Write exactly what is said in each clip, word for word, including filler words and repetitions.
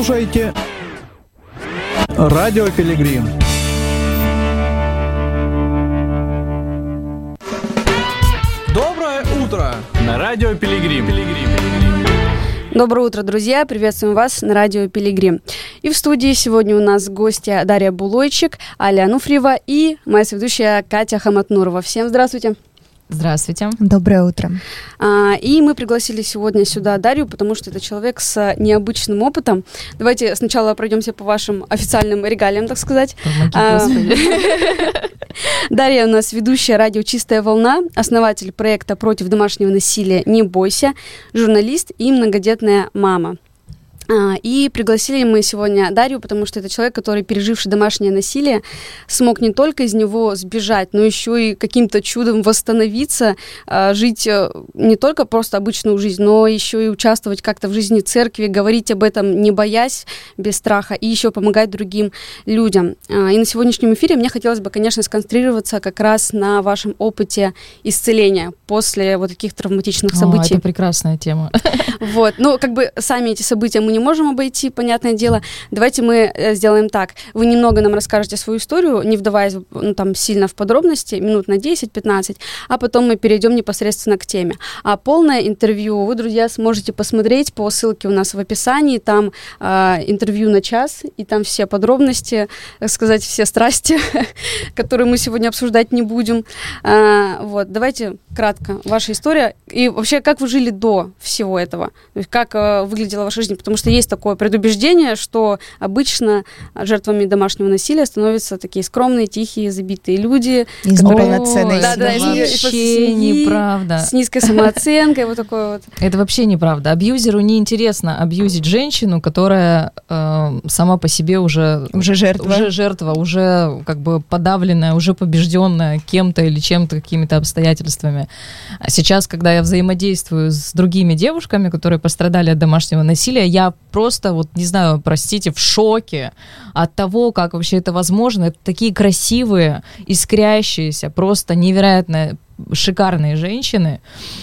слушаете Радио Пилигрим. Доброе утро на Радио Пилигрим. Доброе утро, друзья! Приветствуем вас на радио Пилигрим. И в студии сегодня у нас гостья Дарья Булойчик, Аля Ануфриева и моя соведущая Катя Хаматнурова. Всем здравствуйте! Здравствуйте. Доброе утро. А, и мы пригласили сегодня сюда Дарью, потому что это человек с необычным опытом. Давайте сначала пройдемся по вашим официальным регалиям, так сказать. А, Дарья у нас ведущая радио «Чистая волна», основатель проекта против домашнего насилия «Не бойся», журналист и многодетная мама. И пригласили мы сегодня Дарью, потому что это человек, который, переживший домашнее насилие, смог не только из него сбежать, но еще и каким-то чудом восстановиться, жить не только просто обычную жизнь, но еще и участвовать как-то в жизни церкви, говорить об этом, не боясь, без страха, и еще помогать другим людям. И на сегодняшнем эфире мне хотелось бы, конечно, сконцентрироваться как раз на вашем опыте исцеления после вот таких травматичных событий. О, это прекрасная тема. Вот, ну, как бы сами эти события мы не можем обойти, понятное дело. Давайте мы сделаем так. Вы немного нам расскажете свою историю, не вдаваясь, ну, там, сильно в подробности, минут на десять-пятнадцать, а потом мы перейдем непосредственно к теме. А полное интервью вы, друзья, сможете посмотреть по ссылке у нас в описании. Там э, интервью на час, и там все подробности, так сказать, все страсти, которые мы сегодня обсуждать не будем. Э, вот, давайте кратко. Ваша история. И вообще, как вы жили до всего этого? То есть, как э, выглядела ваша жизнь? Потому что есть такое предубеждение, что обычно жертвами домашнего насилия становятся такие скромные, тихие, забитые люди. Из неполноценной да, да, вообще неправда. С низкой самооценкой, вот такое вот. Это вообще неправда. Абьюзеру неинтересно абьюзить женщину, которая э, сама по себе уже... Уже жертва. Уже жертва, уже как бы подавленная, уже побежденная кем-то или чем-то, какими-то обстоятельствами. А сейчас, когда я взаимодействую с другими девушками, которые пострадали от домашнего насилия, я просто, вот, не знаю, простите, в шоке от того, как вообще это возможно. Это такие красивые, искрящиеся, просто невероятно шикарные женщины,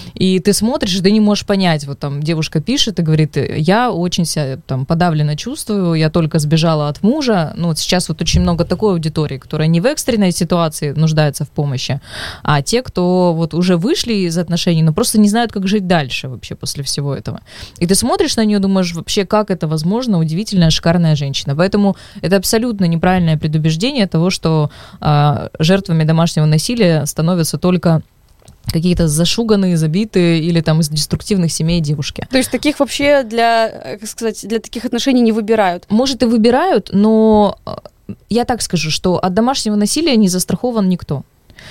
и ты смотришь, и ты не можешь понять, вот там девушка пишет и говорит, я очень себя там подавленно чувствую, я только сбежала от мужа, ну вот сейчас вот очень много такой аудитории, которая не в экстренной ситуации нуждается в помощи, а те, кто вот уже вышли из отношений, но просто не знают, как жить дальше вообще после всего этого. И ты смотришь на нее, думаешь, вообще, как это возможно, удивительная, шикарная женщина. Поэтому это абсолютно неправильное предубеждение того, что э, жертвами домашнего насилия становятся только какие-то зашуганные, забитые или там из деструктивных семей девушки. То есть таких вообще для, как сказать, для таких отношений не выбирают? Может, и выбирают, но я так скажу, что от домашнего насилия не застрахован никто.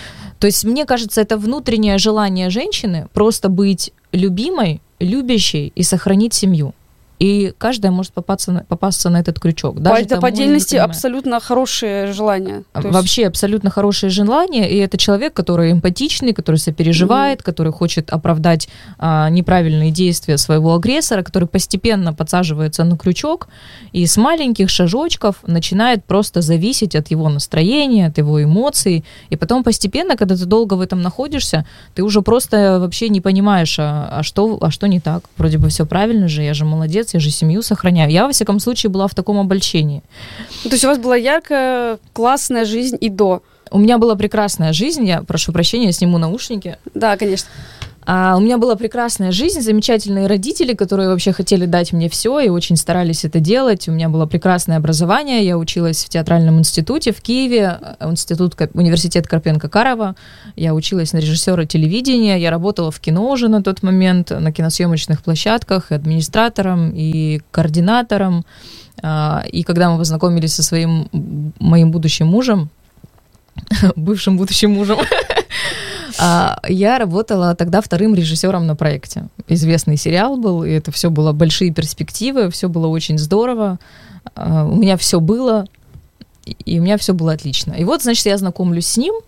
То есть, мне кажется, это внутреннее желание женщины просто быть любимой, любящей и сохранить семью. И каждая может попасться на, попасться на этот крючок. Даже по, по отдельности абсолютно хорошее желание. Вообще есть... абсолютно хорошее желание, и это человек, который эмпатичный, который сопереживает, mm-hmm. который хочет оправдать а, неправильные действия своего агрессора, который постепенно подсаживается на крючок и с маленьких шажочков начинает просто зависеть от его настроения, от его эмоций, и потом постепенно, когда ты долго в этом находишься, ты уже просто вообще не понимаешь, а, а, что, а что не так. Вроде бы все правильно же, я же молодец, я же семью сохраняю. Я, во всяком случае, была в таком обольщении. То есть у вас была яркая, классная жизнь и до? У меня была прекрасная жизнь. Я прошу прощения, я сниму наушники. Да, конечно. А у меня была прекрасная жизнь, замечательные родители, которые вообще хотели дать мне все и очень старались это делать. У меня было прекрасное образование. Я училась в театральном институте в Киеве, институт, университет Карпенко-Карова. Я училась на режиссера телевидения. Я работала в кино уже на тот момент, на киносъемочных площадках, и администратором, и координатором. И когда мы познакомились со своим моим будущим мужем, бывшим будущим мужем, я работала тогда вторым режиссером на проекте. Известный сериал был, и это все было большие перспективы, все было очень здорово. У меня все было, и у меня все было отлично. И вот, значит, я знакомлюсь с ним.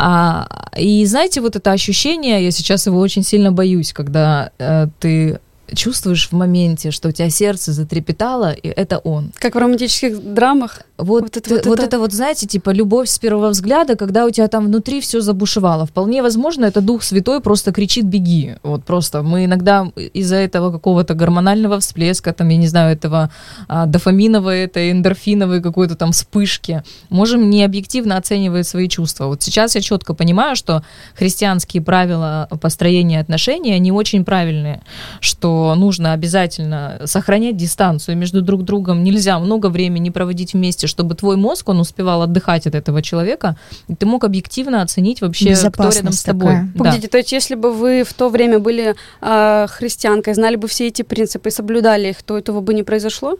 И знаете, вот это ощущение, я сейчас его очень сильно боюсь, когда ты чувствуешь в моменте, что у тебя сердце затрепетало, и это он. Как в романтических драмах. Вот, вот, это, вот, вот это... это вот, знаете, типа любовь с первого взгляда, когда у тебя там внутри все забушевало. Вполне возможно, это Дух Святой просто кричит «беги». Вот просто мы иногда из-за этого какого-то гормонального всплеска, там, я не знаю, этого а, дофаминовой, этой эндорфиновой какой-то там вспышки, можем необъективно оценивать свои чувства. Вот сейчас я четко понимаю, что христианские правила построения отношений, они очень правильные, что нужно обязательно сохранять дистанцию между друг другом, нельзя много времени проводить вместе, чтобы твой мозг, он успевал отдыхать от этого человека, и ты мог объективно оценить вообще, кто рядом с тобой. Погодите, да. То есть если бы вы в то время были э, христианкой, знали бы все эти принципы и соблюдали их, то этого бы не произошло?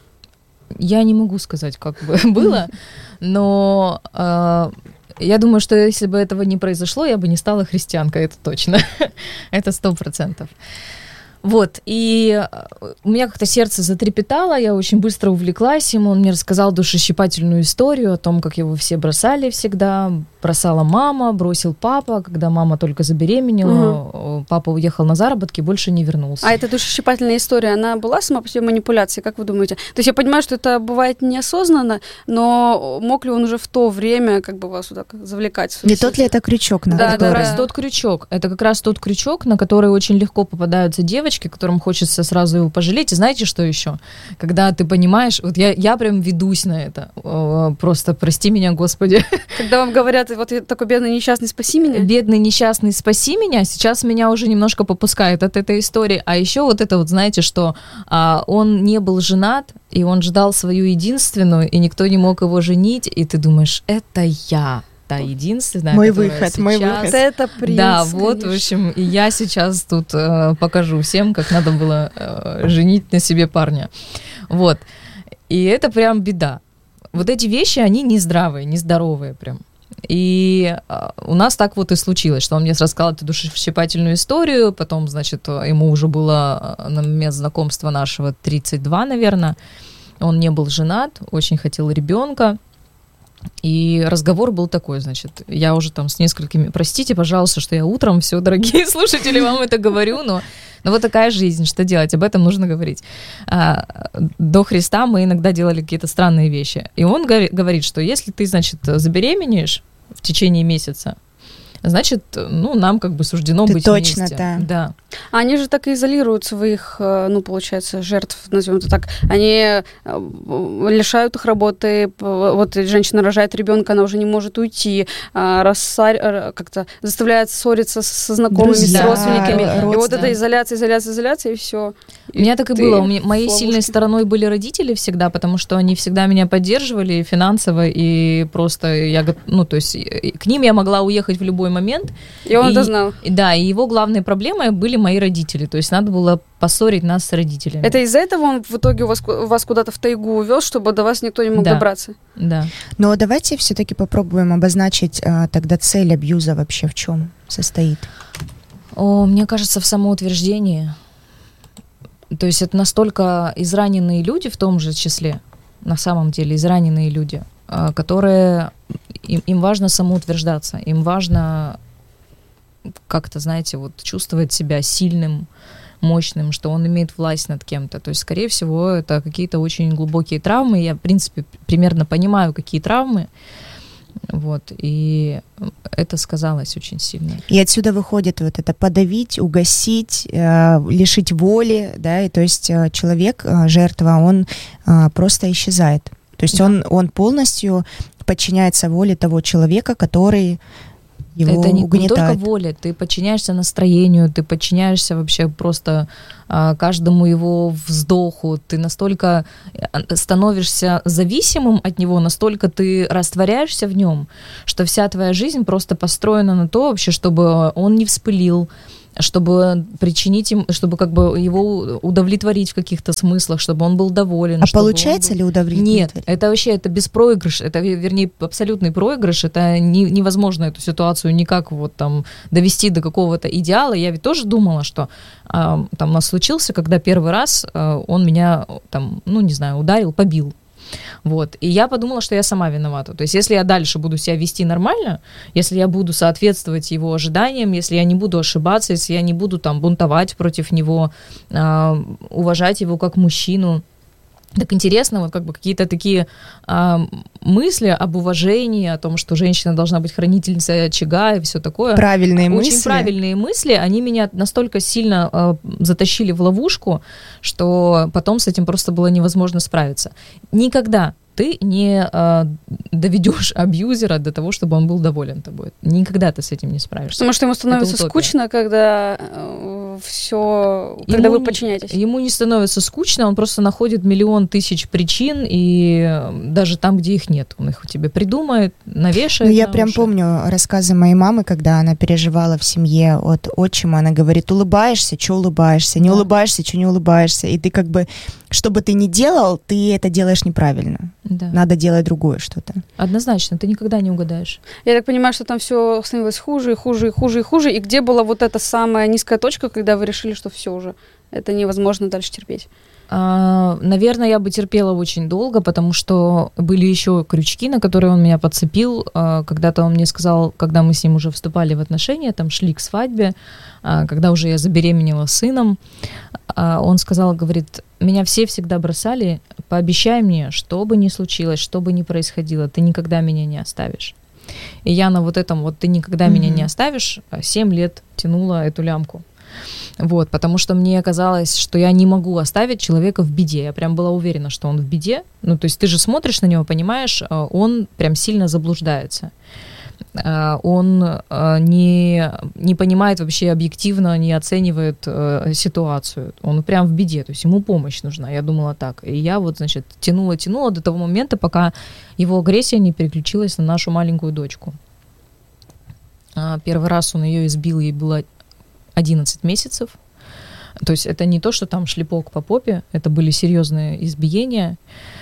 Я не могу сказать, как бы было, но э, я думаю, что если бы этого не произошло, я бы не стала христианкой, это точно, это сто процентов. Вот, и у меня как-то сердце затрепетало, я очень быстро увлеклась ему, он мне рассказал душещипательную историю о том, как его все бросали всегда, бросала мама, бросил папа, когда мама только забеременела, угу. Папа уехал на заработки, больше не вернулся. А эта душещипательная история, она была сама по себе манипуляцией, как вы думаете? То есть я понимаю, что это бывает неосознанно, но мог ли он уже в то время как бы вас вот так завлекать? Не тот ли это крючок? На да, который... это как раз тот крючок, это как раз тот крючок, на который очень легко попадаются девочки, которым хочется сразу его пожалеть. И знаете, что еще? Когда ты понимаешь, вот я, я прям ведусь на это, просто прости меня, Господи. Когда вам говорят, вот я такой бедный несчастный, спаси меня. Бедный несчастный, спаси меня, сейчас меня уже немножко попускает от этой истории. А еще вот это вот, знаете, что а, он не был женат, и он ждал свою единственную, и никто не мог его женить, и ты думаешь, это я. Та единственная, мой которая выход, сейчас... мой выход. Это принц, да, вот, конечно. В общем, и я сейчас тут э, покажу всем, как надо было э, женить на себе парня. Вот. И это прям беда. Вот эти вещи, они нездравые, нездоровые прям. И э, у нас так вот и случилось, что он мне рассказал эту душещипательную историю, потом, значит, ему уже было на момент знакомства нашего тридцать два, наверное, он не был женат, очень хотел ребенка. И разговор был такой, значит, я уже там с несколькими, простите, пожалуйста, что я утром, все, дорогие слушатели, вам это говорю, но, но вот такая жизнь, что делать, об этом нужно говорить. А, до Христа мы иногда делали какие-то странные вещи, и он говорит, что если ты, значит, забеременеешь в течение месяца, значит, ну, нам как бы суждено ты быть точно, вместе. Да. Да. Они же так и изолируют своих, ну, получается, жертв, назовем это так. Они лишают их работы. Вот женщина рожает ребенка, она уже не может уйти, рассар... как-то заставляет ссориться со знакомыми, Друзья, с родственниками. родственники. И вот это изоляция, изоляция, изоляция, и все. У меня так и было. У меня, моей сильной стороной были родители всегда, потому что они всегда меня поддерживали финансово, и просто я, ну, то есть к ним я могла уехать в любой момент. И он и, это знал. И, да, и его главной проблемой были мои родители. То есть надо было поссорить нас с родителями. Это из-за этого он в итоге вас, вас куда-то в тайгу увез, чтобы до вас никто не мог да. добраться? Да. Но давайте все-таки попробуем обозначить а, тогда цель абьюза вообще в чем состоит? О, мне кажется, в самоутверждении. То есть это настолько израненные люди в том же числе, на самом деле израненные люди, которые, им, им важно самоутверждаться, им важно как-то, знаете, вот чувствовать себя сильным, мощным, что он имеет власть над кем-то. То есть, скорее всего, это какие-то очень глубокие травмы. Я, в принципе, примерно понимаю, какие травмы. Вот, и это сказалось очень сильно. И отсюда выходит вот это подавить, угасить, э, лишить воли, да, и то есть э, человек, э, жертва, он э, просто исчезает. То есть да. он, он полностью подчиняется воле того человека, который его это не, угнетает. не только воля, ты подчиняешься настроению, ты подчиняешься вообще просто а, каждому его вздоху, ты настолько становишься зависимым от него, настолько ты растворяешься в нем, что вся твоя жизнь просто построена на то вообще, чтобы он не вспылил, чтобы причинить им, чтобы как бы его удовлетворить в каких-то смыслах, чтобы он был доволен. А получается был... ли удовлетворить? Нет, это вообще, это беспроигрыш, это, вернее, абсолютный проигрыш, это не, невозможно эту ситуацию никак вот там довести до какого-то идеала. Я ведь тоже думала, что а, там у нас случился, когда первый раз а, он меня там, ну не знаю, ударил, побил. Вот. И я подумала, что я сама виновата. То есть если я дальше буду себя вести нормально, если я буду соответствовать его ожиданиям, если я не буду ошибаться, если я не буду там бунтовать против него, э, уважать его как мужчину, так интересно, вот как бы какие-то такие э, мысли об уважении, о том, что женщина должна быть хранительницей очага и все такое. Правильные Очень мысли. Очень правильные мысли, они меня настолько сильно э, затащили в ловушку, что потом с этим просто было невозможно справиться. Никогда ты не э, доведешь абьюзера до того, чтобы он был доволен тобой. Никогда ты с этим не справишься. Потому что ему становится скучно, когда э, все, когда ему вы подчиняетесь. Не, ему не становится скучно, он просто находит миллион тысяч причин, и даже там, где их нет, он их у тебя придумает, навешает. Ну, я на прям уши. помню рассказы моей мамы, когда она переживала в семье от отчима, она говорит: улыбаешься, что улыбаешься, не Да. улыбаешься, что не улыбаешься, и ты как бы, что бы ты ни делал, ты это делаешь неправильно. Да. Надо делать другое что-то. Однозначно, ты никогда не угадаешь. Я так понимаю, что там все становилось хуже и хуже и хуже и хуже. И где была вот эта самая низкая точка, когда вы решили, что все уже, это невозможно дальше терпеть? А, наверное, я бы терпела очень долго, потому что были еще крючки, на которые он меня подцепил. А, когда-то он мне сказал, когда мы с ним уже вступали в отношения, там шли к свадьбе, а, когда уже я забеременела сыном, а, он сказал, говорит: меня все всегда бросали, пообещай мне, что бы ни случилось, что бы ни происходило, ты никогда меня не оставишь. И я на вот этом вот «ты никогда mm-hmm. меня не оставишь» семь лет тянула эту лямку. Вот, потому что мне казалось, что я не могу оставить человека в беде. Я прям была уверена, что он в беде. Ну, то есть ты же смотришь на него, понимаешь, он прям сильно заблуждается. Он не, не понимает вообще объективно, не оценивает ситуацию. Он прям в беде, то есть ему помощь нужна. Я думала так. И я вот, значит, тянула-тянула до того момента, пока его агрессия не переключилась на нашу маленькую дочку. Первый раз он ее избил, ей было одиннадцать месяцев. То есть это не то, что там шлепок по попе, это были серьезные избиения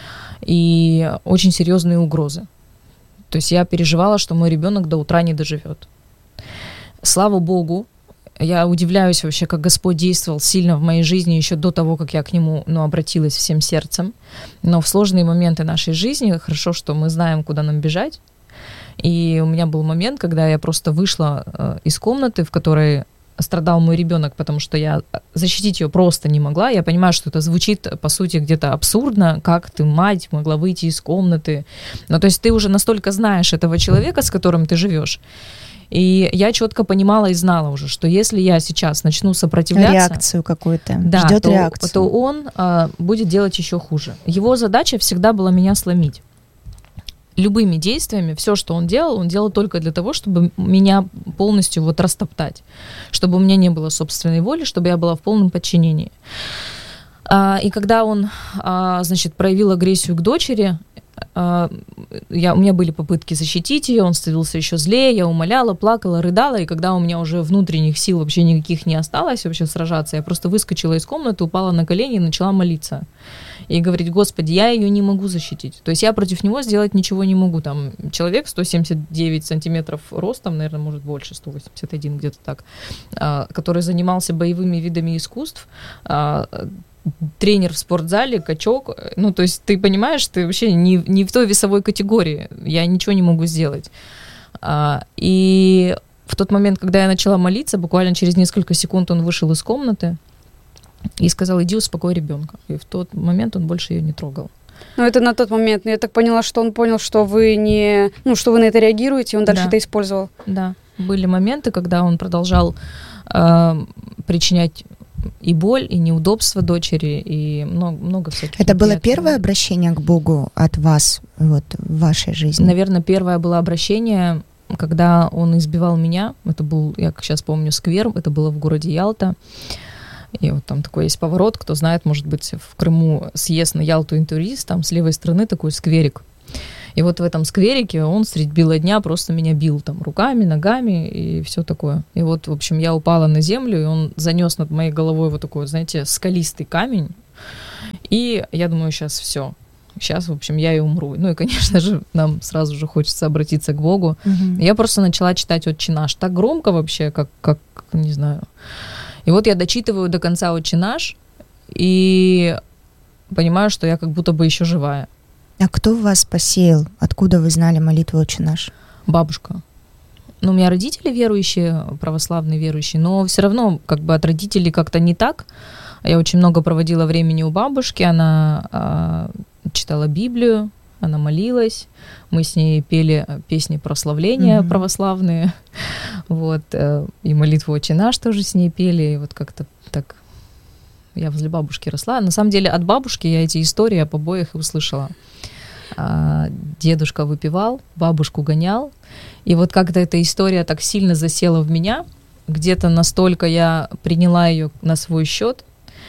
и очень серьезные угрозы. То есть я переживала, что мой ребенок до утра не доживет. Слава Богу, я удивляюсь вообще, как Господь действовал сильно в моей жизни еще до того, как я к Нему, ну, обратилась всем сердцем. Но в сложные моменты нашей жизни хорошо, что мы знаем, куда нам бежать. И у меня был момент, когда я просто вышла э, из комнаты, в которой страдал мой ребенок, потому что я защитить ее просто не могла. Я понимаю, что это звучит, по сути, где-то абсурдно, как ты, мать, могла выйти из комнаты. Ну, то есть ты уже настолько знаешь этого человека, с которым ты живешь. И я четко понимала и знала уже, что если я сейчас начну сопротивляться... Реакцию какую-то. Да, Ждет то, реакцию. то он а, будет делать еще хуже. Его задача всегда была меня сломить. Любыми действиями, все, что он делал, он делал только для того, чтобы меня полностью вот растоптать, чтобы у меня не было собственной воли, чтобы я была в полном подчинении. А, и когда он, а, значит, проявил агрессию к дочери, а, я, у меня были попытки защитить ее, он становился еще злее, я умоляла, плакала, рыдала, и когда у меня уже внутренних сил вообще никаких не осталось вообще сражаться, я просто выскочила из комнаты, упала на колени и начала молиться. И говорить: Господи, я ее не могу защитить. То есть я против него сделать ничего не могу. Там человек сто семьдесят девять сантиметров ростом, наверное, может больше, сто восемьдесят один, где-то так, который занимался боевыми видами искусств, тренер в спортзале, качок. Ну, то есть ты понимаешь, ты вообще не, не в той весовой категории. Я ничего не могу сделать. И в тот момент, когда я начала молиться, буквально через несколько секунд он вышел из комнаты и сказал: иди успокой ребенка. И в тот момент он больше ее не трогал. Ну, это на тот момент. Я так поняла, что он понял, что вы не, ну, что вы на это реагируете, и он дальше да. это использовал. Да. Были моменты, когда он продолжал э, причинять и боль, и неудобства дочери, и много, много всяких. Это было первое обращение к Богу от вас вот, в вашей жизни? Наверное, первое было обращение, когда он избивал меня. Это был, я как сейчас помню, сквер. Это было в городе Ялта. И вот там такой есть поворот, кто знает, может быть, в Крыму съезд на Ялту интурист, там с левой стороны такой скверик. И вот в этом скверике он средь бела дня просто меня бил там руками, ногами и все такое. И вот, в общем, я упала на землю, и он занес над моей головой вот такой, знаете, скалистый камень. И я думаю, сейчас все. Сейчас, в общем, я и умру. Ну и, конечно же, нам сразу же хочется обратиться к Богу. Mm-hmm. Я просто начала читать «Отче наш». Так громко вообще, как, как, не знаю... И вот я дочитываю до конца «Отче наш» и понимаю, что я как будто бы еще живая. А кто вас посеял? Откуда вы знали молитву «Отче наш»? Бабушка. Ну, у меня родители верующие, православные верующие, но все равно как бы от родителей как-то не так. Я очень много проводила времени у бабушки, она э, читала Библию, она молилась, мы с ней пели песни прославления mm-hmm. православные, вот, э, и молитву «Отче наш» тоже с ней пели, и вот как-то так я возле бабушки росла. На самом деле от бабушки я эти истории о побоях и услышала. А, дедушка выпивал, бабушку гонял, и вот как-то эта история так сильно засела в меня, где-то настолько я приняла ее на свой счет,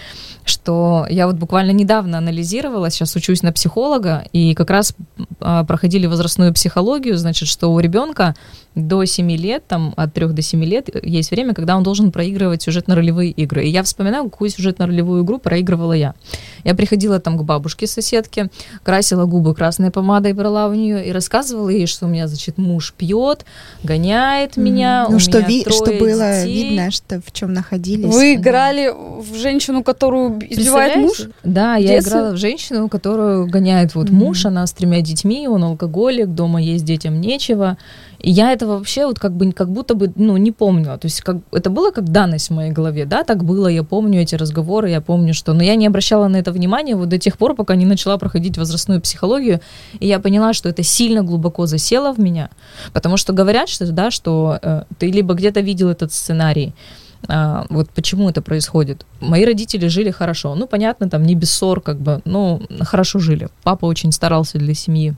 что я вот буквально недавно анализировала, сейчас учусь на психолога, и как раз а, проходили возрастную психологию, значит, что у ребенка до семи лет, там от трех до семи лет есть время, когда он должен проигрывать сюжетно-ролевые игры. И я вспоминаю, какую сюжетно-ролевую игру проигрывала я. Я приходила там к бабушке, соседке, красила губы красной помадой, брала у нее и рассказывала ей, что у меня, значит, муж пьет, гоняет mm. меня, ну, у что меня ви- трое что было детей. видно, что в чем находились. Вы играли в женщину, которую избивает муж? Да, я Детстве? играла в женщину, которую гоняет вот mm-hmm. муж, она с тремя детьми, он алкоголик, дома есть детям нечего. И я этого вообще вот как бы как будто бы, ну, не помнила. То есть как, это было как данность в моей голове, да, так было, я помню эти разговоры, я помню, что... Но я не обращала на это внимания вот до тех пор, пока не начала проходить возрастную психологию, и я поняла, что это сильно глубоко засело в меня, потому что говорят, что, да, что э, ты либо где-то видел этот сценарий, А, вот почему это происходит. Мои родители жили хорошо. Ну, понятно, там не без ссор, как бы, но хорошо жили. Папа очень старался для семьи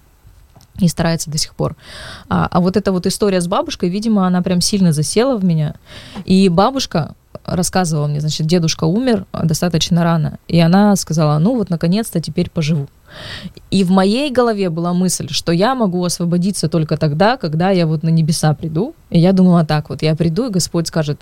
и старается до сих пор. А, а вот эта вот история с бабушкой, видимо, она прям сильно засела в меня. И бабушка рассказывала мне, значит, дедушка умер достаточно рано, и она сказала, ну вот, наконец-то теперь поживу. И в моей голове была мысль, что я могу освободиться только тогда, когда я вот на небеса приду. И я думала так вот, я приду, и Господь скажет,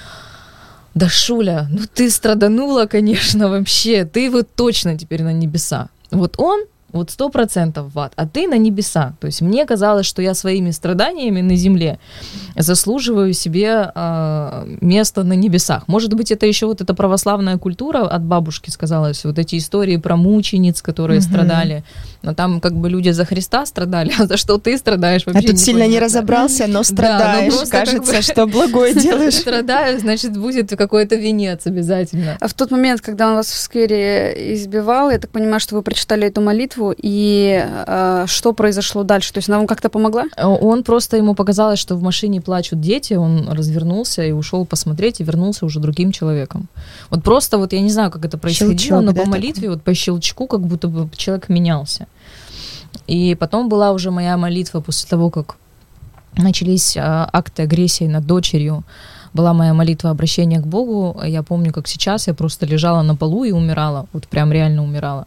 да, Шуля, ну ты страданула, конечно, вообще, ты вот точно теперь на небеса. Вот он, вот сто процентов в ад, а ты на небеса. То есть мне казалось, что я своими страданиями на земле заслуживаю себе э, место на небесах. Может быть, это еще вот эта православная культура от бабушки сказалась, вот эти истории про мучениц, которые mm-hmm. страдали. Но там как бы люди за Христа страдали, а за что ты страдаешь вообще. А тут сильно не разобрался, но страдаешь. Да, но кажется, как бы что благое делаешь. Страдаю, значит, будет какой-то венец обязательно. А в тот момент, когда он вас в сквере избивал, я так понимаю, что вы прочитали эту молитву, и э, что произошло дальше? То есть она вам как-то помогла? Он просто, ему показалось, что в машине плачут дети, он развернулся и ушел посмотреть, и вернулся уже другим человеком. Вот просто, вот я не знаю, как это происходило, щелчок, но да, по молитве, такой? Вот по щелчку, как будто бы человек менялся. И потом была уже моя молитва после того, как начались а, акты агрессии над дочерью, была моя молитва обращения к Богу. Я помню, как сейчас я просто лежала на полу и умирала, вот прям реально умирала.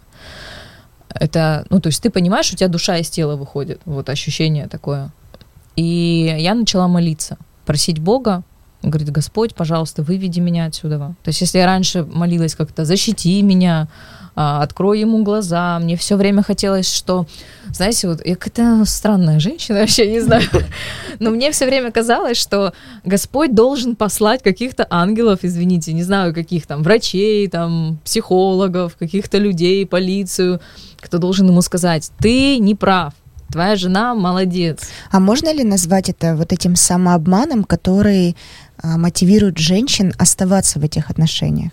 Это, ну, то есть ты понимаешь, у тебя душа из тела выходит, вот ощущение такое. И я начала молиться, просить Бога, говорит, Господь, пожалуйста, выведи меня отсюда. То есть если я раньше молилась как-то, защити меня, открой ему глаза, мне все время хотелось, что, знаете, вот я какая-то странная женщина, вообще не знаю, но мне все время казалось, что Господь должен послать каких-то ангелов, извините, не знаю, каких там, врачей, там, психологов, каких-то людей, полицию, кто должен ему сказать, ты не прав, твоя жена молодец. А можно ли назвать это вот этим самообманом, который а, мотивирует женщин оставаться в этих отношениях?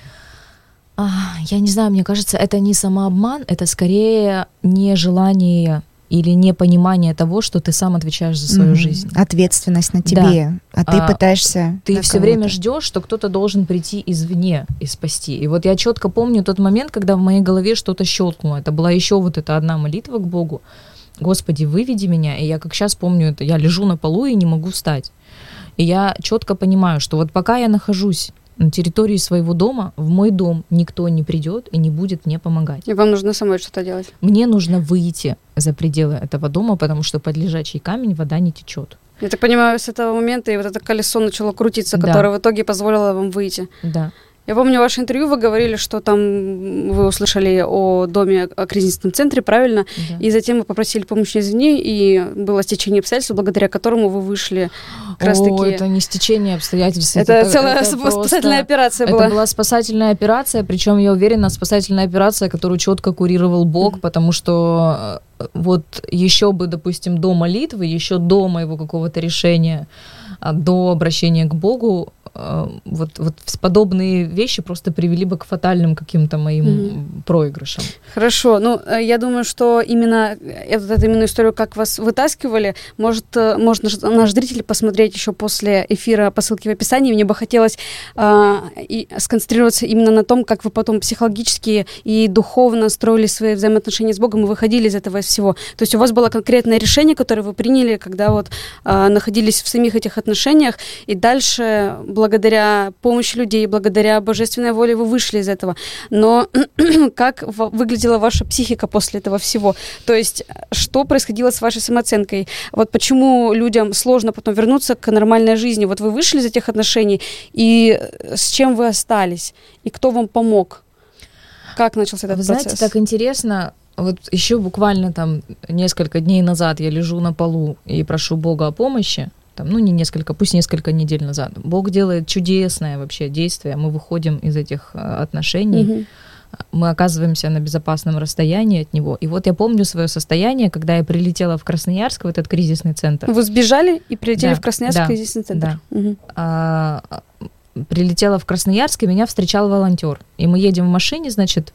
А, я не знаю, мне кажется, это не самообман, это скорее нежелание или непонимание того, что ты сам отвечаешь за свою mm-hmm. жизнь. Ответственность на тебе, да. а ты а, пытаешься... Ты все время ждешь, что кто-то должен прийти извне и спасти. И вот я четко помню тот момент, когда в моей голове что-то щелкнуло. Это была еще вот эта одна молитва к Богу. Господи, выведи меня. И я как сейчас помню это, я лежу на полу и не могу встать. И я четко понимаю, что вот пока я нахожусь на территории своего дома, в мой дом никто не придет и не будет мне помогать. И вам нужно самой что-то делать? Мне нужно выйти за пределы этого дома, потому что под лежачий камень вода не течет. Я так понимаю, с этого момента и вот это колесо начало крутиться, да. которое в итоге позволило вам выйти. Да. Я помню ваше интервью, вы говорили, что там вы услышали о доме, о кризисном центре, правильно? Да. И затем вы попросили помощи извне, и было стечение обстоятельств, благодаря которому вы вышли как раз таки... О, это не стечение обстоятельств. Это, это целая это спасательная просто... операция была. Это была спасательная операция, причем, я уверена, спасательная операция, которую четко курировал Бог, mm-hmm. потому что вот еще бы, допустим, до молитвы, еще до моего какого-то решения, до обращения к Богу, вот, вот подобные вещи просто привели бы к фатальным каким-то моим mm-hmm. проигрышам. Хорошо. Ну, я думаю, что именно эту, эту именно историю, как вас вытаскивали, может, может наш, наш зритель посмотреть еще после эфира по ссылке в описании. Мне бы хотелось э, и сконцентрироваться именно на том, как вы потом психологически и духовно строили свои взаимоотношения с Богом и выходили из этого всего. То есть у вас было конкретное решение, которое вы приняли, когда вот э, находились в самих этих отношениях, и дальше благодаря помощи людей, благодаря божественной воле вы вышли из этого. Но как выглядела ваша психика после этого всего? То есть что происходило с вашей самооценкой? Вот почему людям сложно потом вернуться к нормальной жизни? Вот вы вышли из этих отношений, и с чем вы остались? И кто вам помог? Как начался этот вы процесс? Знаете, так интересно. Вот еще буквально там несколько дней назад я лежу на полу и прошу Бога о помощи. Там, ну, не несколько, пусть несколько недель назад. Бог делает чудесное вообще действие. Мы выходим из этих отношений, mm-hmm. мы оказываемся на безопасном расстоянии от него. И вот я помню свое состояние, когда я прилетела в Красноярск, в этот кризисный центр. Вы сбежали и прилетели да, в Красноярск, да, в кризисный центр? Да. Mm-hmm. А, прилетела в Красноярск, и меня встречал волонтер. И мы едем в машине, значит,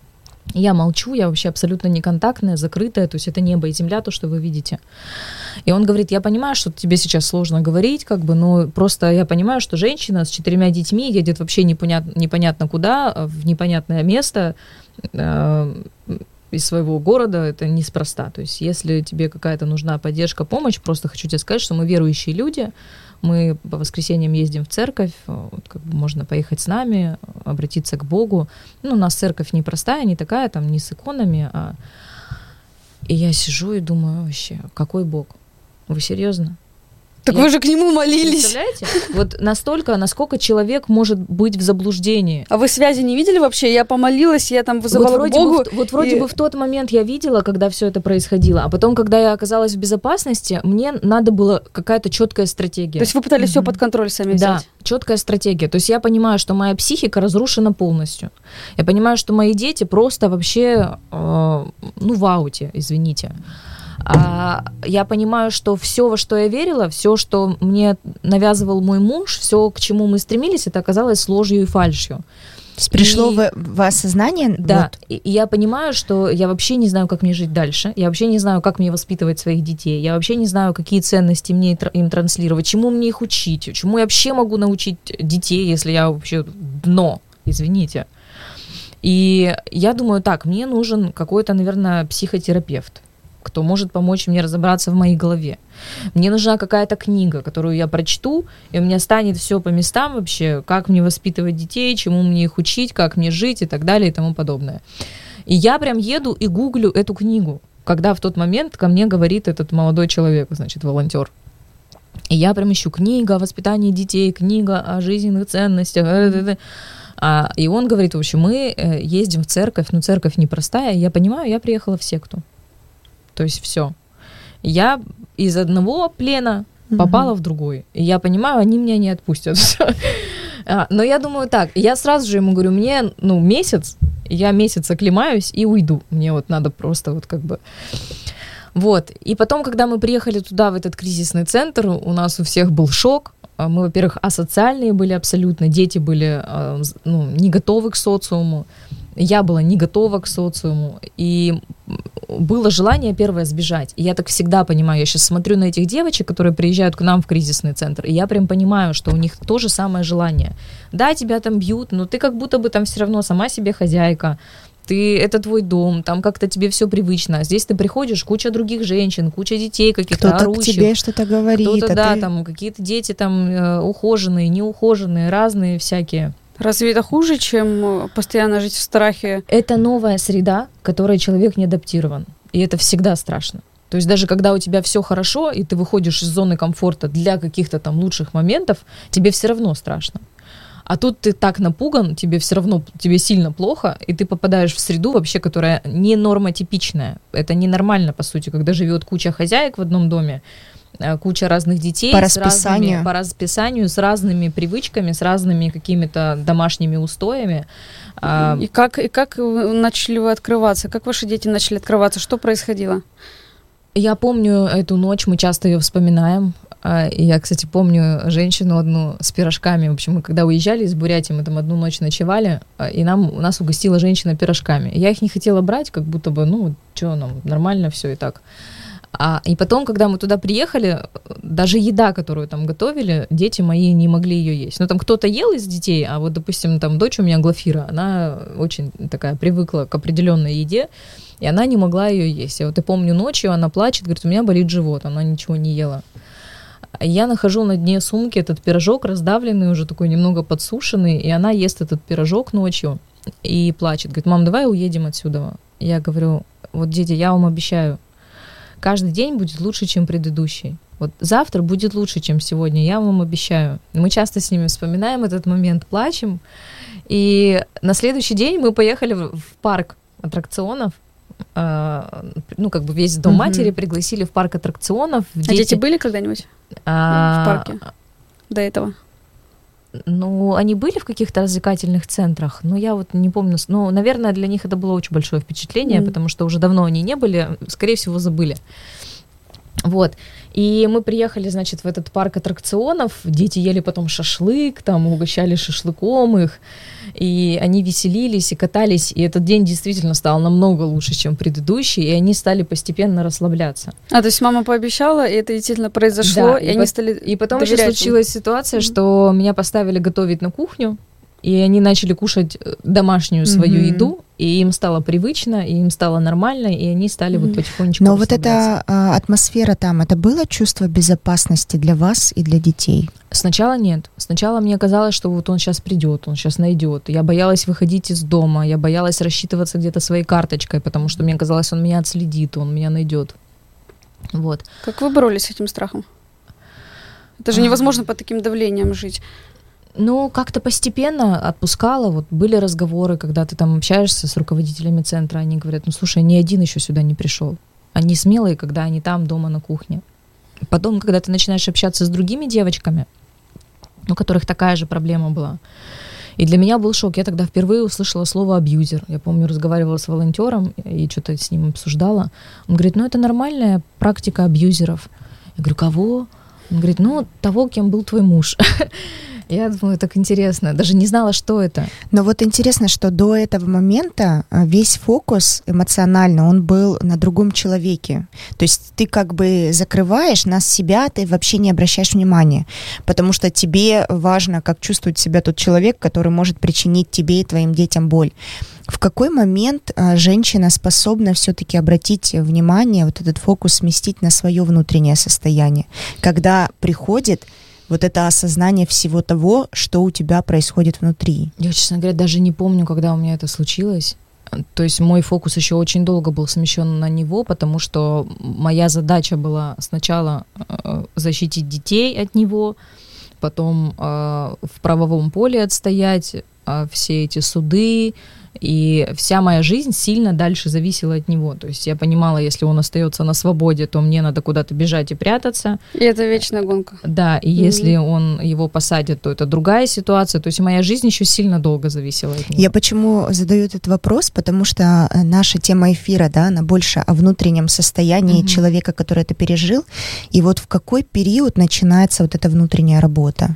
я молчу, я вообще абсолютно неконтактная, закрытая, то есть это небо и земля, то, что вы видите. И он говорит, я понимаю, что тебе сейчас сложно говорить, как бы, но просто я понимаю, что женщина с четырьмя детьми едет вообще непонятно, непонятно куда, в непонятное место э, из своего города, это неспроста. То есть если тебе какая-то нужна поддержка, помощь, просто хочу тебе сказать, что мы верующие люди, мы по воскресеньям ездим в церковь, вот, как бы можно поехать с нами, обратиться к Богу. Ну, у нас церковь непростая, не такая, там, не с иконами, а... И я сижу и думаю, вообще, какой Бог? Вы серьезно? Так я... вы же к нему молились. Представляете? Вот настолько, насколько человек может быть в заблуждении. А вы связи не видели вообще? Я помолилась, я там вызывала вот вроде Богу. Бы, вот вроде и... бы в тот момент я видела, когда все это происходило, а потом, когда я оказалась в безопасности, мне надо было какая-то четкая стратегия. То есть вы пытались mm-hmm. все под контроль сами взять? Да, четкая стратегия. То есть я понимаю, что моя психика разрушена полностью. Я понимаю, что мои дети просто вообще, э, ну, в ауте, извините. А я понимаю, что все, во что я верила, все, что мне навязывал мой муж, все, к чему мы стремились, это оказалось ложью и фальшью. Пришло и, в, в осознание? Да, вот. и, и я понимаю, что я вообще не знаю, как мне жить дальше, я вообще не знаю, как мне воспитывать своих детей, я вообще не знаю, какие ценности мне им транслировать, чему мне их учить, чему я вообще могу научить детей, если я вообще дно, извините. И я думаю, так, мне нужен какой-то, наверное, психотерапевт, кто может помочь мне разобраться в моей голове. Мне нужна какая-то книга, которую я прочту, и у меня станет все по местам вообще, как мне воспитывать детей, чему мне их учить, как мне жить и так далее и тому подобное. И я прям еду и гуглю эту книгу, когда в тот момент ко мне говорит этот молодой человек, значит, волонтер. И я прям ищу книга о воспитании детей, книга о жизненных ценностях. А, и он говорит, в общем, мы ездим в церковь, но церковь непростая, я понимаю, я приехала в секту. То есть все. Я из одного плена попала mm-hmm. в другой. И я понимаю, они меня не отпустят. Но я думаю так, я сразу же ему говорю, мне, ну, месяц, я месяц оклемаюсь и уйду. Мне вот надо просто вот как бы... Вот. И потом, когда мы приехали туда, в этот кризисный центр, у нас у всех был шок. Мы, во-первых, асоциальные были абсолютно, дети были, ну, не готовы к социуму. Я была не готова к социуму, и было желание первое сбежать. И я так всегда понимаю, я сейчас смотрю на этих девочек, которые приезжают к нам в кризисный центр, и я прям понимаю, что у них то же самое желание. Да, тебя там бьют, но ты как будто бы там все равно сама себе хозяйка, ты, это твой дом, там как-то тебе все привычно. Здесь ты приходишь, куча других женщин, куча детей каких-то кто-то орущих. Кто-то к тебе что-то говорит. Кто-то, а да, ты... там какие-то дети там э, ухоженные, неухоженные, разные всякие. Разве это хуже, чем постоянно жить в страхе? Это новая среда, к которой человек не адаптирован. И это всегда страшно. То есть даже когда у тебя все хорошо, и ты выходишь из зоны комфорта для каких-то там лучших моментов, тебе все равно страшно. А тут ты так напуган, тебе все равно, тебе сильно плохо, и ты попадаешь в среду вообще, которая не нормотипичная. Это ненормально, по сути, когда живет куча хозяек в одном доме, куча разных детей. По с расписанию. Разными, по расписанию, с разными привычками, с разными какими-то домашними устоями. И как, и как начали вы открываться? Как ваши дети начали открываться? Что происходило? Я помню эту ночь, мы часто ее вспоминаем. Я, кстати, помню женщину одну с пирожками. В общем, мы когда уезжали из Бурятии, мы там одну ночь ночевали, и нам, нас угостила женщина пирожками. Я их не хотела брать, как будто бы, ну, что нам, нормально все и так. А, и потом, когда мы туда приехали, даже еда, которую там готовили, дети мои не могли ее есть. Ну, там кто-то ел из детей, а вот, допустим, там дочь у меня Глафира, она очень такая привыкла к определенной еде, и она не могла ее есть. Я вот и помню, ночью она плачет, говорит, у меня болит живот, она ничего не ела. Я нахожу на дне сумки этот пирожок, раздавленный, уже такой немного подсушенный, и она ест этот пирожок ночью и плачет. Говорит, мам, давай уедем отсюда. Я говорю, вот, дети, я вам обещаю, каждый день будет лучше, чем предыдущий. Вот завтра будет лучше, чем сегодня, я вам обещаю. Мы часто с ними вспоминаем этот момент, плачем. И на следующий день мы поехали в парк аттракционов. Ну, как бы весь дом mm-hmm. матери пригласили в парк аттракционов. А дети, дети были когда-нибудь а... в парке до этого? Ну, они были в каких-то развлекательных центрах, но я вот не помню. Ну, наверное, для них это было очень большое впечатление, mm. потому что уже давно они не были, скорее всего, забыли. Вот. И мы приехали, значит, в этот парк аттракционов, дети ели потом шашлык, там угощали шашлыком их, и они веселились и катались, и этот день действительно стал намного лучше, чем предыдущий, и они стали постепенно расслабляться. А, то есть мама пообещала, и это действительно произошло, да, и, и они по- стали И потом доверять еще им. случилась ситуация, mm-hmm. что меня поставили готовить на кухню, и они начали кушать домашнюю свою mm-hmm. еду, и им стало привычно, и им стало нормально, и они стали mm-hmm. вот потихонечку Но вот эта а, атмосфера там, это было чувство безопасности для вас и для детей? Сначала нет. Сначала мне казалось, что вот он сейчас придет, он сейчас найдет. Я боялась выходить из дома, я боялась рассчитываться где-то своей карточкой, потому что мне казалось, он меня отследит, он меня найдет. Вот. Как вы боролись с этим страхом? Это же невозможно под таким давлением жить. Ну, как-то постепенно отпускала. Вот были разговоры, когда ты там общаешься с руководителями центра, они говорят, ну, слушай, ни один еще сюда не пришел. Они смелые, когда они там, дома, на кухне. Потом, когда ты начинаешь общаться с другими девочками, у которых такая же проблема была, и для меня был шок. Я тогда впервые услышала слово «абьюзер». Я помню, разговаривала с волонтером и что-то с ним обсуждала. Он говорит, ну, это нормальная практика абьюзеров. Я говорю, кого? Он говорит, ну, того, кем был твой муж. Я думаю, так интересно. Даже не знала, что это. Но вот интересно, что до этого момента весь фокус эмоционально, он был на другом человеке. То есть ты как бы закрываешь на себя, ты вообще не обращаешь внимания. Потому что тебе важно, как чувствует себя тот человек, который может причинить тебе и твоим детям боль. В какой момент женщина способна все-таки обратить внимание, вот этот фокус сместить на свое внутреннее состояние? Когда приходит вот это осознание всего того, что у тебя происходит внутри. Я, честно говоря, даже не помню, когда у меня это случилось. То есть мой фокус еще очень долго был смещен на него, потому что моя задача была сначала э, защитить детей от него, потом э, в правовом поле отстоять э, все эти суды, и вся моя жизнь сильно дальше зависела от него. То есть я понимала, если он остается на свободе, то мне надо куда-то бежать и прятаться. И это вечная гонка. Да, и mm-hmm. если он его посадит, то это другая ситуация. То есть моя жизнь еще сильно долго зависела от него. Я почему задаю этот вопрос? Потому что наша тема эфира, да, она больше о внутреннем состоянии mm-hmm. человека, который это пережил. И вот в какой период начинается вот эта внутренняя работа?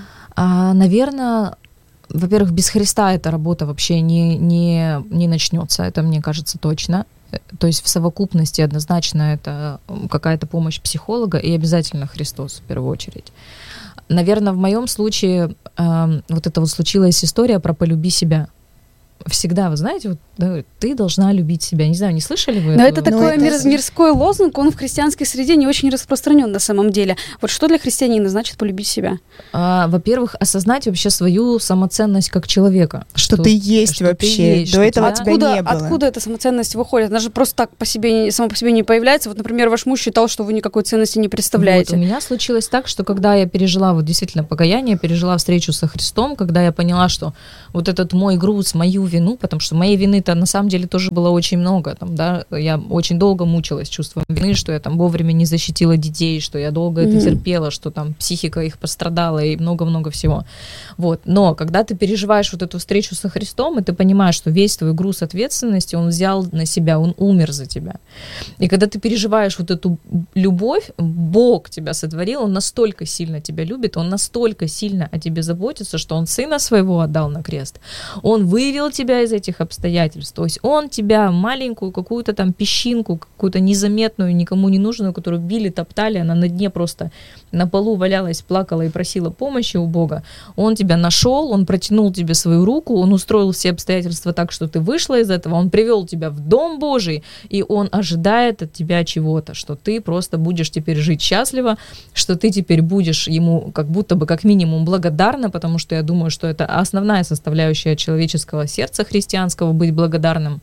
А, наверное... Во-первых, без Христа эта работа вообще не, не, не начнется, это мне кажется точно. То есть в совокупности однозначно это какая-то помощь психолога и обязательно Христос в первую очередь. Наверное, в моем случае э, вот это вот случилась история про «полюби себя». всегда, вы знаете, вот, да, ты должна любить себя. Не знаю, не слышали вы? Но это это такой это... мир, мирской лозунг, он в христианской среде не очень распространен на самом деле. Вот что для христианина значит полюбить себя? А, во-первых, осознать вообще свою самоценность как человека. Что, что ты есть что вообще. Ты есть, До этого тебя... откуда, не было. Откуда эта самоценность выходит? Она же просто так по себе, сама по себе не появляется. Вот, например, ваш муж считал, что вы никакой ценности не представляете. Вот, у меня случилось так, что когда я пережила вот действительно покаяние, пережила встречу со Христом, когда я поняла, что вот этот мой груз, мою вину, потому что моей вины-то на самом деле тоже было очень много. Там, да, я очень долго мучилась чувством вины, что я там вовремя не защитила детей, что я долго mm-hmm. это терпела, что там психика их пострадала и много-много всего. Вот. Но когда ты переживаешь вот эту встречу со Христом, и ты понимаешь, что весь твой груз ответственности Он взял на себя, Он умер за тебя. И когда ты переживаешь вот эту любовь, Бог тебя сотворил, Он настолько сильно тебя любит, Он настолько сильно о тебе заботится, что Он Сына Своего отдал на крест. Он вывел тебя из этих обстоятельств. То есть Он тебя, маленькую какую-то там песчинку, какую-то незаметную, никому не нужную, которую били, топтали, она на дне просто на полу валялась, плакала и просила помощи у Бога. Он тебя нашел, Он протянул тебе свою руку, Он устроил все обстоятельства так, что ты вышла из этого, Он привел тебя в Дом Божий, и Он ожидает от тебя чего-то, что ты просто будешь теперь жить счастливо, что ты теперь будешь Ему как будто бы как минимум благодарна, потому что я думаю, что это основная составляющая человеческого сердца христианского — быть благодарным.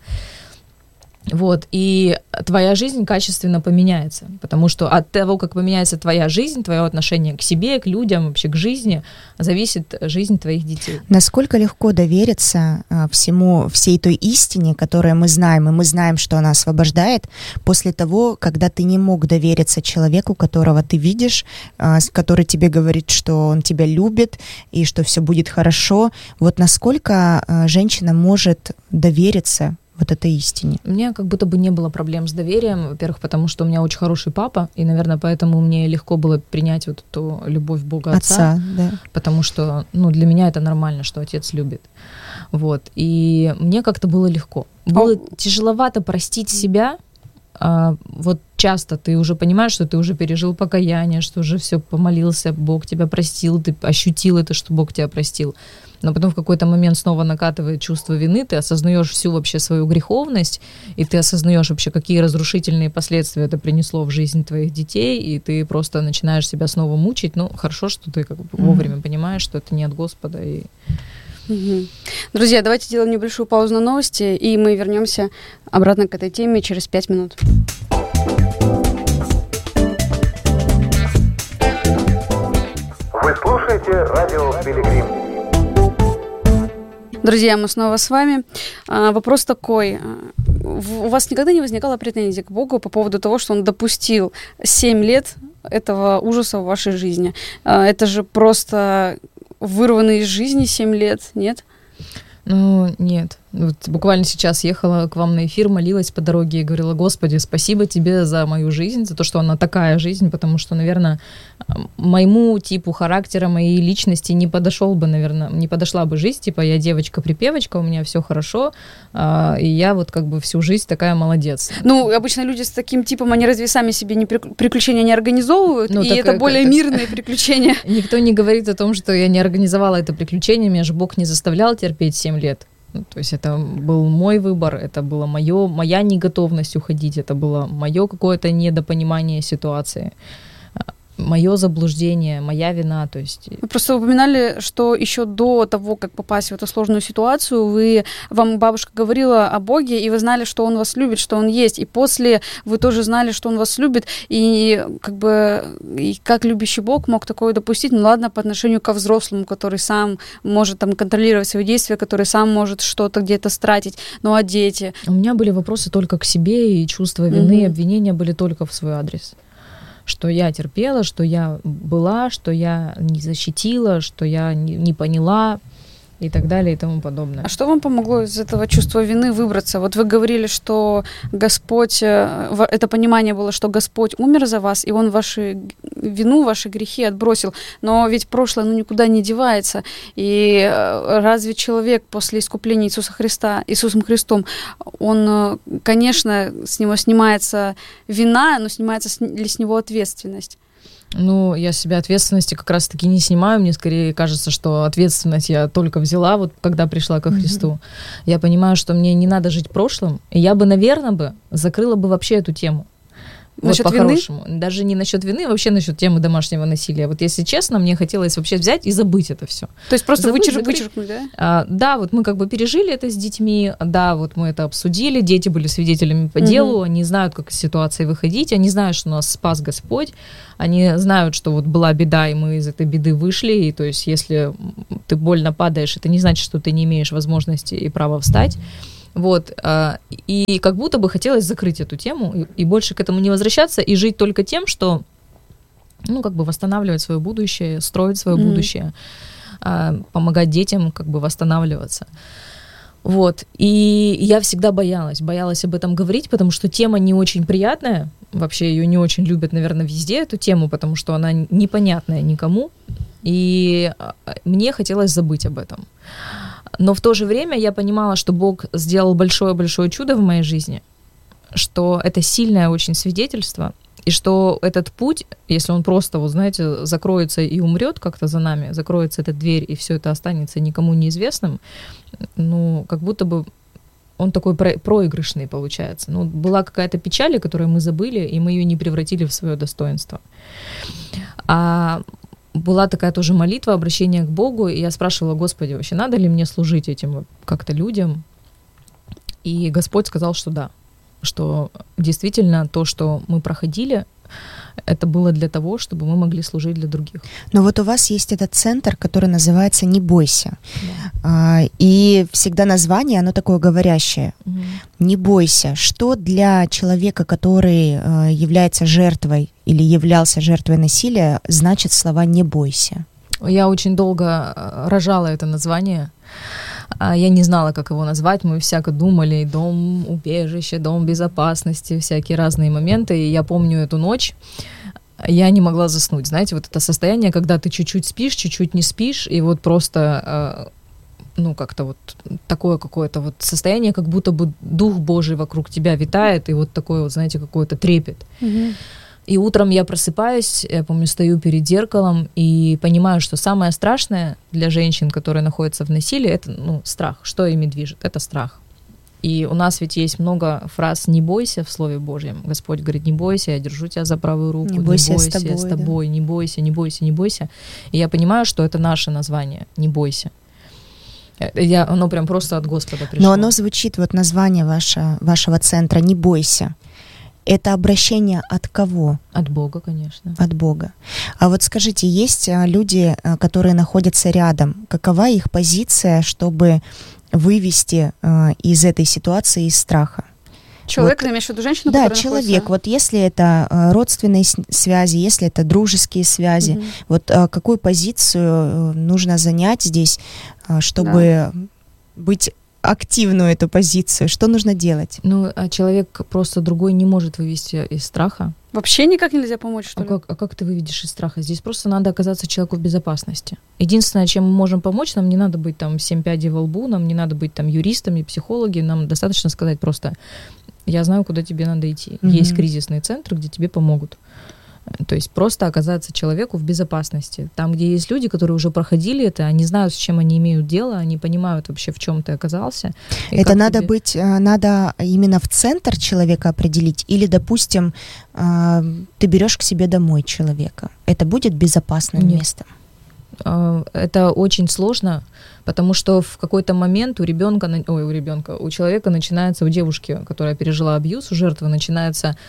Вот, и твоя жизнь качественно поменяется, потому что от того, как поменяется твоя жизнь, твое отношение к себе, к людям, вообще к жизни, зависит жизнь твоих детей. Насколько легко довериться а, всему, всей той истине, которую мы знаем, и мы знаем, что она освобождает, после того, когда ты не мог довериться человеку, которого ты видишь, а, который тебе говорит, что он тебя любит и что все будет хорошо. Вот насколько а, женщина может довериться вот этой истине? У меня как будто бы не было проблем с доверием, во-первых, потому что у меня очень хороший папа, и, наверное, поэтому мне легко было принять вот эту любовь Бога Отца, Отца, да. Потому что, ну, для меня это нормально, что Отец любит. Вот, и мне как-то было легко. Было О. тяжеловато простить себя. А, вот часто ты уже понимаешь, что ты уже пережил покаяние, что уже все помолился, Бог тебя простил, ты ощутил это, что Бог тебя простил. Но потом в какой-то момент снова накатывает чувство вины, ты осознаешь всю вообще свою греховность, и ты осознаешь вообще, какие разрушительные последствия это принесло в жизнь твоих детей, и ты просто начинаешь себя снова мучить. Ну, хорошо, что ты как бы вовремя понимаешь, что это не от Господа. И... Угу. Друзья, давайте сделаем небольшую паузу на новости, и мы вернемся обратно к этой теме через пять минут. Вы слушаете радио Пилигрим. Друзья, мы снова с вами. А, вопрос такой. У вас никогда не возникало претензий к Богу по поводу того, что Он допустил семь лет этого ужаса в вашей жизни? А, это же просто вырванные из жизни семь лет, нет? Ну, нет. Вот буквально сейчас ехала к вам на эфир, молилась по дороге и говорила: Господи, спасибо Тебе за мою жизнь, за то, что она такая жизнь, потому что, наверное, моему типу характера, моей личности не подошел бы, наверное, не подошла бы жизнь, типа я девочка-припевочка, у меня все хорошо, и я вот как бы всю жизнь такая молодец. Ну, обычно люди с таким типом, они разве сами себе не приключения не организовывают, ну, и это как, более как, мирные приключения? Никто не говорит о том, что я не организовала это приключение, меня же Бог не заставлял терпеть семь лет. Ну, то есть это был мой выбор, это была моё, моя неготовность уходить, это было мое какое-то недопонимание ситуации, мое заблуждение, моя вина. То есть... Вы просто упоминали, что еще до того, как попасть в эту сложную ситуацию, вы, вам бабушка говорила о Боге, и вы знали, что Он вас любит, что Он есть. И после вы тоже знали, что Он вас любит. И как бы и как любящий Бог мог такое допустить? Ну ладно, по отношению ко взрослому, который сам может там контролировать свои действия, который сам может что-то где-то стратить. Ну а дети? У меня были вопросы только к себе, и чувство вины, mm-hmm. обвинения были только в свой адрес. Что я терпела, что я была, что я не защитила, что я не, не поняла и так далее и тому подобное. А что вам помогло из этого чувства вины выбраться? Вот вы говорили, что Господь, это понимание было, что Господь умер за вас, и Он вашу вину, ваши грехи отбросил. Но ведь прошлое, ну, никуда не девается. И разве человек после искупления Иисуса Христа, Иисусом Христом, он, конечно, с него снимается вина, но снимается ли с него ответственность? Ну, я с себя ответственности как раз-таки не снимаю. Мне скорее кажется, что ответственность я только взяла, вот когда пришла ко Христу. Mm-hmm. Я понимаю, что мне не надо жить прошлым, и я бы, наверное, бы закрыла бы вообще эту тему. Насчет вот по-хорошему. вины? Даже не насчет вины, вообще насчет темы домашнего насилия. Вот если честно, мне хотелось вообще взять и забыть это все. То есть просто забыть, вычер- закрыть. вычеркнуть, да? А, да, вот мы как бы пережили это с детьми, да, вот мы это обсудили, дети были свидетелями по делу, угу. Они знают, как из ситуации выходить, они знают, что нас спас Господь, они знают, что вот была беда, и мы из этой беды вышли, и то есть если ты больно падаешь, это не значит, что ты не имеешь возможности и права встать. Вот, и как будто бы хотелось закрыть эту тему и, и больше к этому не возвращаться и жить только тем, что, ну, как бы восстанавливать свое будущее, строить свое mm-hmm. будущее, помогать детям как бы восстанавливаться. Вот, и я всегда боялась, боялась об этом говорить, потому что тема не очень приятная, вообще ее не очень любят, наверное, везде, эту тему, потому что она непонятная никому, и мне хотелось забыть об этом. Но в то же время я понимала, что Бог сделал большое-большое чудо в моей жизни, что это сильное очень свидетельство, и что этот путь, если он просто, вот знаете, закроется и умрет как-то за нами, закроется эта дверь, и все это останется никому неизвестным, ну, как будто бы он такой про- проигрышный получается. Ну, была какая-то печаль, которую мы забыли, и мы ее не превратили в свое достоинство. А была такая тоже молитва, обращение к Богу, и я спрашивала: Господи, вообще надо ли мне служить этим как-то людям? И Господь сказал, что да, что действительно то, что мы проходили, это было для того, чтобы мы могли служить для других. Но вот у вас есть этот центр, который называется «Не бойся». Да. А, и всегда название, оно такое говорящее. Угу. «Не бойся». Что для человека, который а, является жертвой или являлся жертвой насилия, значит слова «не бойся»? Я очень долго рожала это название. Я не знала, как его назвать, мы всяко думали, дом убежище, дом безопасности, всякие разные моменты, и я помню эту ночь, я не могла заснуть, знаете, вот это состояние, когда ты чуть-чуть спишь, чуть-чуть не спишь, и вот просто, ну, как-то вот такое какое-то вот состояние, как будто бы Дух Божий вокруг тебя витает, и вот такой вот, знаете, какой-то трепет. Mm-hmm. И утром я просыпаюсь, я помню, стою перед зеркалом и понимаю, что самое страшное для женщин, которые находятся в насилии, это, ну, страх. Что ими движет? Это страх. И у нас ведь есть много фраз «не бойся» в Слове Божьем. Господь говорит: не бойся, я держу тебя за правую руку, не бойся, не бойся, я с тобой, я с тобой, да. не бойся, не бойся, не бойся. И я понимаю, что это наше название «не бойся». Я, оно прям просто от Господа пришло. Но оно звучит, вот название ваше, вашего центра «Не бойся». Это обращение от кого? От Бога, конечно. От Бога. А вот скажите, есть люди, которые находятся рядом, какова их позиция, чтобы вывести из этой ситуации, из страха? Человек, вот, ты имеешь в виду женщину? Да, человек. Находится? Вот если это родственные связи, если это дружеские связи, mm-hmm. вот какую позицию нужно занять здесь, чтобы да. быть активную эту позицию? Что нужно делать? Ну, а человек просто другой не может вывести из страха. Вообще никак нельзя помочь, что а ли? Как, а как ты выведешь из страха? Здесь просто надо оказаться человеку в безопасности. Единственное, чем мы можем помочь, нам не надо быть там семь пядей во лбу, нам не надо быть там юристами, психологи, нам достаточно сказать просто: я знаю, куда тебе надо идти. Mm-hmm. Есть кризисные центры, где тебе помогут. То есть просто оказаться человеку в безопасности. Там, где есть люди, которые уже проходили это, они знают, с чем они имеют дело, они понимают вообще, в чем ты оказался. Это надо тебе... быть, надо именно в центр человека определить, или, допустим, ты берешь к себе домой человека. Это будет безопасным Нет. местом? Это очень сложно, потому что в какой-то момент у ребенка, ой, у ребенка, у человека начинается, у девушки, которая пережила абьюз, у жертвы начинается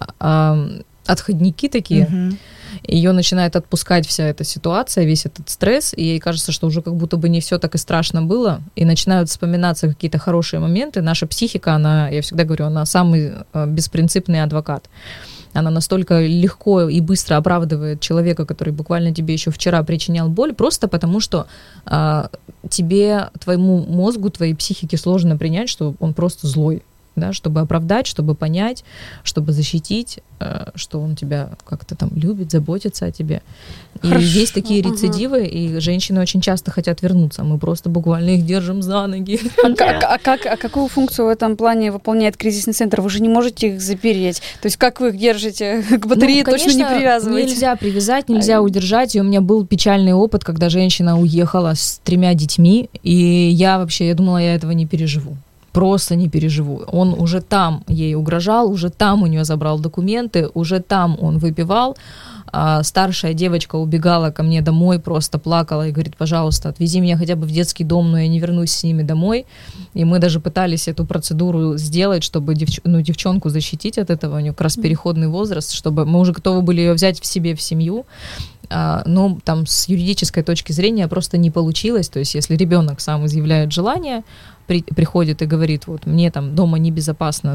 отходники такие, uh-huh. ее начинает отпускать вся эта ситуация, весь этот стресс, и ей кажется, что уже как будто бы не все так и страшно было, и начинают вспоминаться какие-то хорошие моменты. Наша психика, она, я всегда говорю, она самый беспринципный адвокат. Она настолько легко и быстро оправдывает человека, который буквально тебе еще вчера причинял боль, просто потому что а, тебе, твоему мозгу, твоей психике сложно принять, что он просто злой. да, чтобы оправдать, чтобы понять, чтобы защитить, э, что он тебя как-то там любит, заботится о тебе. И Хорошо. есть такие рецидивы, uh-huh. и женщины очень часто хотят вернуться. Мы просто буквально их держим за ноги. А, как, а, как, а какую функцию в этом плане выполняет кризисный центр? Вы же не можете их запереть. То есть как вы их держите? К батарее ну, точно не привязываете. Нельзя привязать, нельзя удержать. И у меня был печальный опыт, когда женщина уехала с тремя детьми, и я вообще, я думала, я этого не переживу. Просто не переживу. Он уже там ей угрожал, уже там у нее забрал документы, уже там он выпивал. А старшая девочка убегала ко мне домой, просто плакала и говорит: пожалуйста, отвези меня хотя бы в детский дом, но я не вернусь с ними домой. И мы даже пытались эту процедуру сделать, чтобы девч... ну, девчонку защитить от этого. У нее как раз переходный возраст, чтобы мы уже готовы были ее взять в себе в семью. А, но там с юридической точки зрения просто не получилось. То есть если ребенок сам изъявляет желание, при, приходит и говорит: вот мне там дома небезопасно,